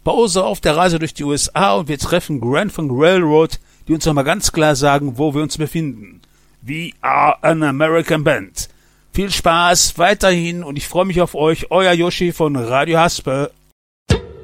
Pause auf der Reise durch die USA und wir treffen Grand Funk Railroad, die uns nochmal ganz klar sagen, wo wir uns befinden. We are an American Band. Viel Spaß weiterhin und ich freue mich auf euch, euer Yoshi von Radio Haspe.